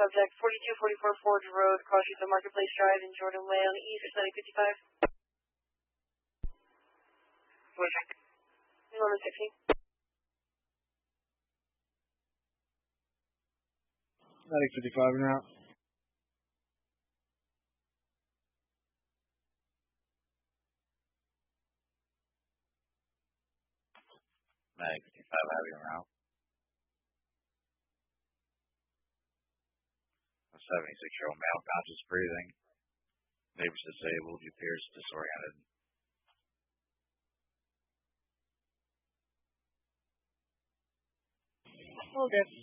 subject, 4244 Forge Road, Cross Streets of Marketplace Drive in Jordan Way on the east, study 55. Norman 16. 55 now. Mag 55 having around. 76-year-old male, conscious breathing. Neighbors disabled. You appears disoriented. Okay.